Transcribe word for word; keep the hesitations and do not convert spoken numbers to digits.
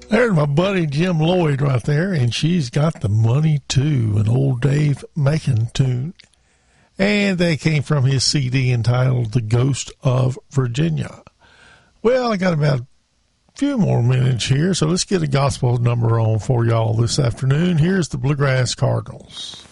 There's my buddy Jim Lloyd right there, and she's got the money too, an old Dave Macon tune. And they came from his C D entitled The Ghost of Virginia. Well, I got about a few more minutes here, so let's get a gospel number on for y'all this afternoon. Here's the Bluegrass Cardinals.